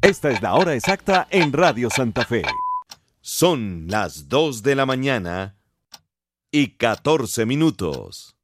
Esta es la hora exacta en Radio Santa Fe. Son las 2 de la mañana y 14 minutos.